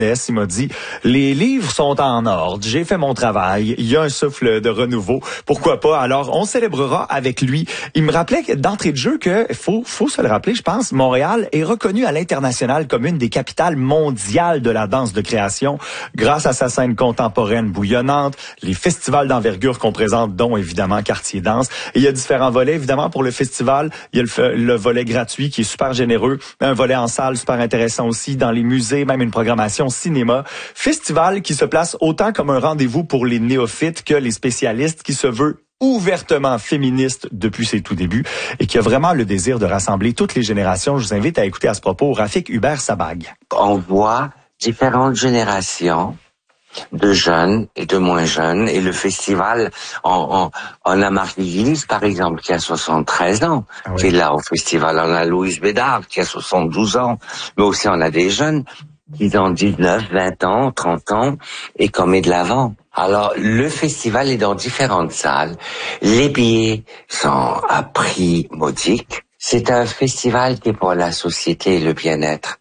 Il m'a dit, les livres sont en ordre, j'ai fait mon travail, il y a un souffle de renouveau, pourquoi pas? Alors, on célébrera avec lui. Il me rappelait d'entrée de jeu que, faut se le rappeler, je pense, Montréal est reconnu à l'international comme une des capitales mondiales de la danse de création, grâce à sa scène contemporaine bouillonnante, les festivals d'envergure qu'on présente, dont évidemment Quartier Danse. Et il y a différents volets, évidemment, pour le festival. Il y a le volet gratuit qui est super généreux, un volet en salle super intéressant aussi, dans les musées, même une programmation cinéma. Festival qui se place autant comme un rendez-vous pour les néophytes que les spécialistes, qui se veut ouvertement féministe depuis ses tout débuts et qui a vraiment le désir de rassembler toutes les générations. Je vous invite à écouter à ce propos Rafik Hubert Sabag. On voit différentes générations de jeunes et de moins jeunes, et le festival, on a Marie-Lise, par exemple, qui a 73 ans, qui est là au festival. On a Louise Bédard, qui a 72 ans, mais aussi on a des jeunes qui ont 19, 20 ans, 30 ans, et qu'on met de l'avant. Alors, le festival est dans différentes salles. Les billets sont à prix modique. C'est un festival qui est pour la société et le bien-être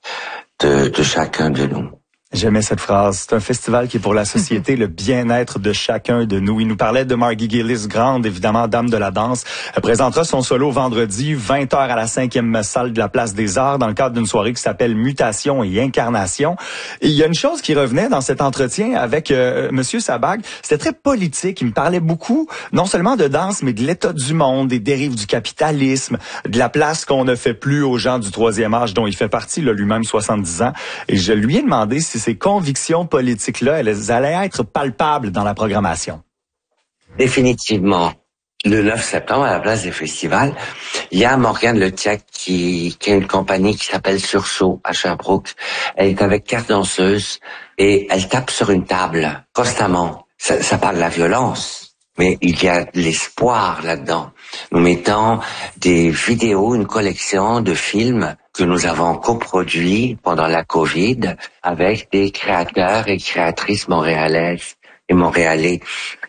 de chacun de nous. J'aimais cette phrase. C'est un festival qui est pour la société, le bien-être de chacun de nous. Il nous parlait de Margie Gillis, grande, évidemment, dame de la danse. Elle présentera son solo vendredi, 20h à la 5e salle de la Place des Arts, dans le cadre d'une soirée qui s'appelle Mutation et Incarnation. Et il y a une chose qui revenait dans cet entretien avec Monsieur Sabag, c'était très politique. Il me parlait beaucoup, non seulement de danse, mais de l'état du monde, des dérives du capitalisme, de la place qu'on ne fait plus aux gens du troisième âge, dont il fait partie, là, lui-même, 70 ans. Et je lui ai demandé si ces convictions politiques-là, elles allaient être palpables dans la programmation. Définitivement. Le 9 septembre, à la place des festivals, il y a Morgane Letiak qui a une compagnie qui s'appelle Sursaut à Sherbrooke. Elle est avec 4 danseuses et elle tape sur une table constamment. Ça parle de la violence, mais il y a de l'espoir là-dedans. Nous mettons des vidéos, une collection de films que nous avons coproduits pendant la COVID avec des créateurs et créatrices montréalaises et montréalais.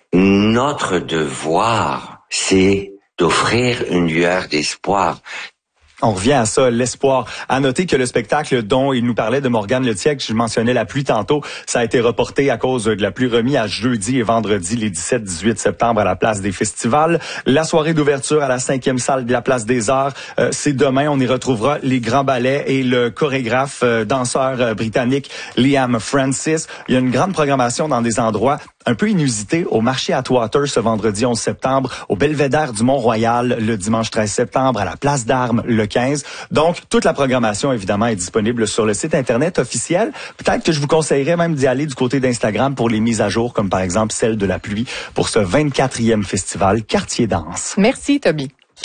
Notre devoir, c'est d'offrir une lueur d'espoir. On revient à ça, l'espoir. À noter que le spectacle dont il nous parlait de Morgane Letiak, je mentionnais la pluie tantôt, ça a été reporté à cause de la pluie, remis à jeudi et vendredi, les 17-18 septembre à la place des festivals. La soirée d'ouverture à la 5e salle de la Place des Arts, c'est demain. On y retrouvera les grands ballets et le chorégraphe, danseur britannique Liam Francis. Il y a une grande programmation dans des endroits un peu inusité, au marché Atwater ce vendredi 11 septembre, au Belvédère du Mont-Royal le dimanche 13 septembre, à la Place d'Armes le 15. Donc, toute la programmation, évidemment, est disponible sur le site Internet officiel. Peut-être que je vous conseillerais même d'y aller du côté d'Instagram pour les mises à jour, comme par exemple celle de la pluie, pour ce 24e festival Quartier Danse. Merci, Toby.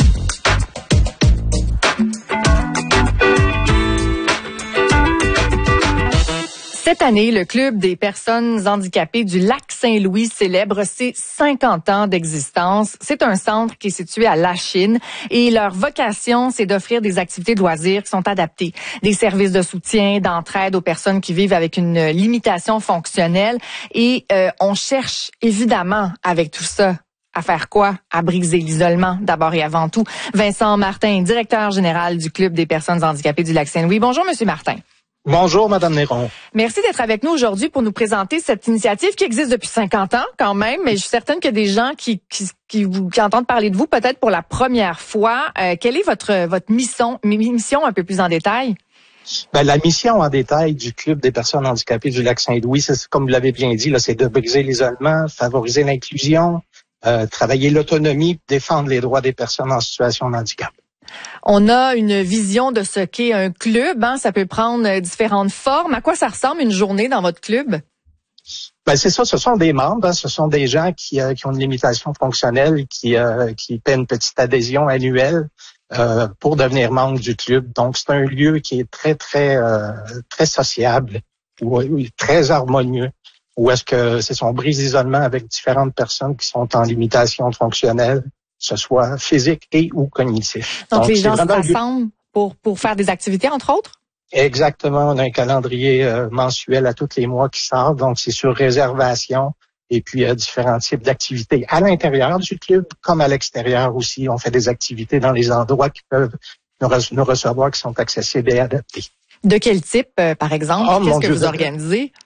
Cette année, le Club des personnes handicapées du Lac-Saint-Louis célèbre ses 50 ans d'existence. C'est un centre qui est situé à Lachine et leur vocation, c'est d'offrir des activités de loisirs qui sont adaptées, des services de soutien, d'entraide aux personnes qui vivent avec une limitation fonctionnelle. Et on cherche évidemment avec tout ça à faire quoi? À briser l'isolement, d'abord et avant tout. Vincent Martin, directeur général du Club des personnes handicapées du Lac-Saint-Louis. Bonjour, Monsieur Martin. Bonjour, Madame Néron. Merci d'être avec nous aujourd'hui pour nous présenter cette initiative qui existe depuis 50 ans quand même, mais je suis certaine qu'il y a des gens qui entendent parler de vous peut-être pour la première fois. Quelle est votre mission un peu plus en détail? La mission en détail du Club des personnes handicapées du Lac-Saint-Louis, c'est, comme vous l'avez bien dit, là, c'est de briser l'isolement, favoriser l'inclusion, travailler l'autonomie, défendre les droits des personnes en situation de handicap. On a une vision de ce qu'est un club, hein? Ça peut prendre différentes formes. À quoi ça ressemble une journée dans votre club? C'est ça, ce sont des membres, hein, ce sont des gens qui ont une limitation fonctionnelle, qui paient une petite adhésion annuelle pour devenir membre du club. Donc c'est un lieu qui est très sociable, ou très harmonieux, où est-ce que c'est son brise d'isolement avec différentes personnes qui sont en limitation fonctionnelle, que ce soit physique et ou cognitif. Donc les gens se rassemblent pour faire des activités, entre autres? Exactement. On a un calendrier mensuel à tous les mois qui sort. Donc, c'est sur réservation. Et puis, différents types d'activités à l'intérieur du club comme à l'extérieur aussi. On fait des activités dans les endroits qui peuvent nous recevoir, qui sont accessibles et adaptés. De quel type, par exemple? Oh, mon Qu'est-ce que Dieu, vous organisez?